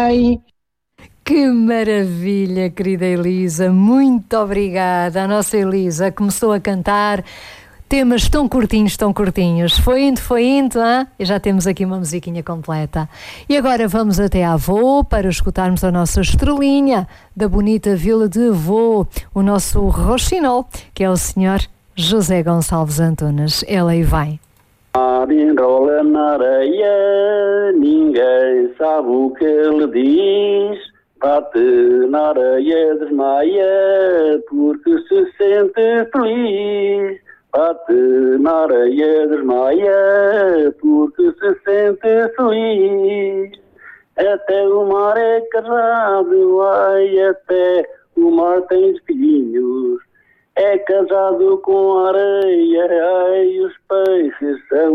vai. Que maravilha, querida Elisa, muito obrigada. A nossa Elisa começou a cantar temas tão curtinhos. Foi indo, hein? E já temos aqui uma musiquinha completa. E agora vamos até à Vô para escutarmos a nossa estrelinha da bonita Vila de Vô, o nosso roxinol, que é o senhor José Gonçalves Antunes. Ele aí vai. Enrola na areia, ninguém sabe o que ele diz. Bate na areia, desmaia, porque se sente feliz. Bate na areia, desmaia, porque se sente feliz. Até o mar é casado, ai, até o mar tem espinhos. É casado com areia, ai, os peixes são